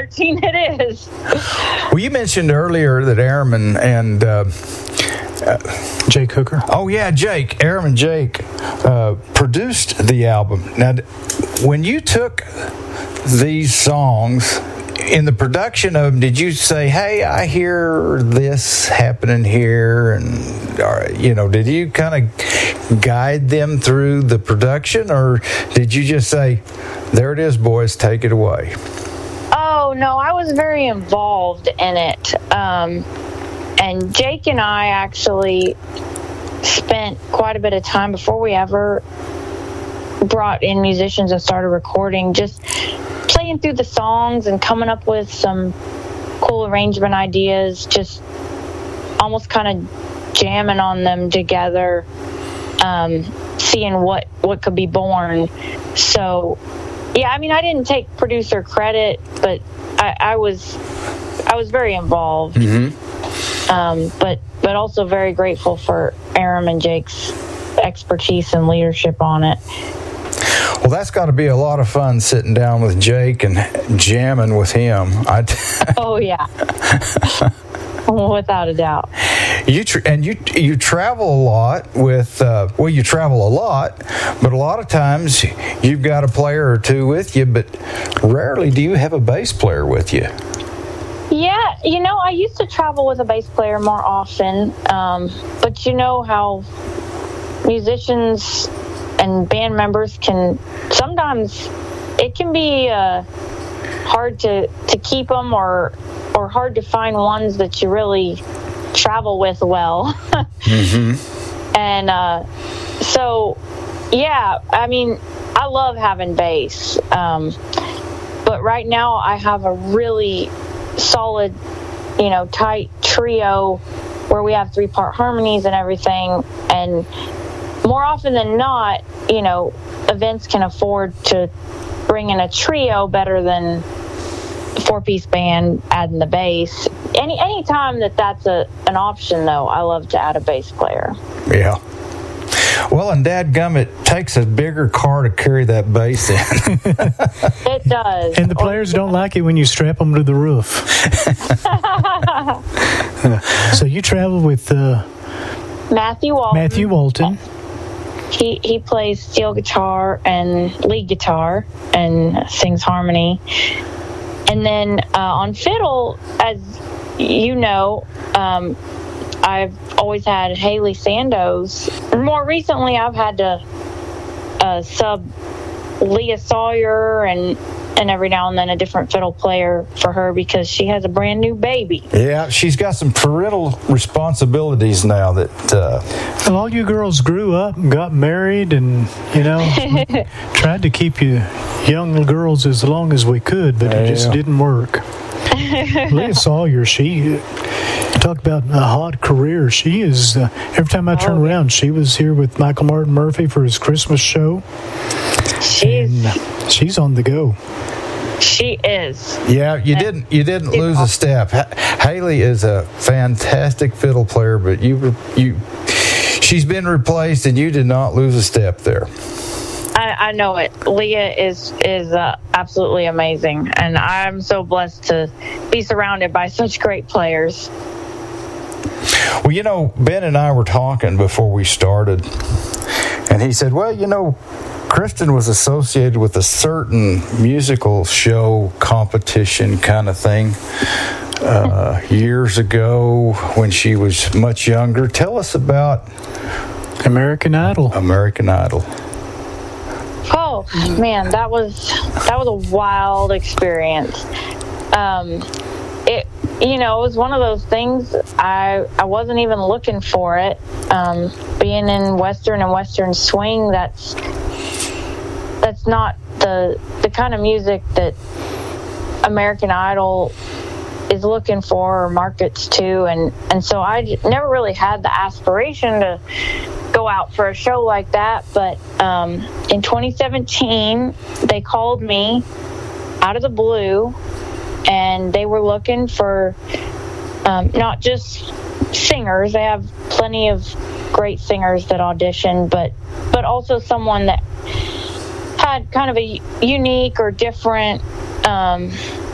2013 it is. Well, you mentioned earlier that Airman and Jake Hooker. Oh yeah, Airman and Jake produced the album. Now, when you took these songs in the production of them, did you say, "Hey, I hear this happening here," and did you kind of guide them through the production, or did you just say, "There it is, boys, take it away"? Oh no, I was very involved in it. And Jake and I actually spent quite a bit of time before we ever brought in musicians and started recording, just playing through the songs and coming up with some cool arrangement ideas, just almost kind of jamming on them together, seeing what could be born. So, yeah, I mean, I didn't take producer credit, but I was very involved. Mm-hmm. But also very grateful for Aram and Jake's expertise and leadership on it. Well, that's got to be a lot of fun sitting down with Jake and jamming with him. Oh yeah, without a doubt. You travel a lot with. You travel a lot, but a lot of times you've got a player or two with you, but rarely do you have a bass player with you. Yeah, I used to travel with a bass player more often, but you know how musicians and band members sometimes it can be hard to keep them or hard to find ones that you really travel with well. Mm-hmm. And so, yeah, I mean, I love having bass, but right now I have a really solid, tight trio where we have 3-part harmonies and everything, and more often than not, events can afford to bring in a trio better than a 4-piece band adding the bass. Any time that's an option, though, I love to add a bass player. Yeah. Well, and dadgum, it takes a bigger car to carry that bass in. It does. And the players don't like it when you strap them to the roof. So you travel with Matthew Walton. He plays steel guitar and lead guitar and sings harmony. And then on fiddle, as you know, I've always had Haley Sandoz. More recently, I've had to sub Leah Sawyer and every now and then a different fiddle player for her because she has a brand new baby. Yeah, she's got some parental responsibilities now that... Well, all you girls grew up and got married and, tried to keep you young girls as long as we could, but it just didn't work. Leah Sawyer, she... Talk about a hot career. She is, every time I turn around, she was here with Michael Martin Murphey for his Christmas show. She's on the go. She is. Yeah, you didn't lose a step. Haley is a fantastic fiddle player, but she's been replaced, and you did not lose a step there. I know it. Leah is absolutely amazing, and I'm so blessed to be surrounded by such great players. Well, Ben and I were talking before we started, and he said, well, Kristen was associated with a certain musical show competition kind of thing years ago when she was much younger. Tell us about American Idol. Oh man, that was a wild experience. It was one of those things. I wasn't even looking for it. Being in Western and Western swing, that's not the kind of music that American Idol is looking for or markets to, and so I never really had the aspiration to go out for a show like that. But in 2017, they called me out of the blue, and they were looking for not just singers. They have plenty of great singers that audition, but also someone that had kind of a unique or different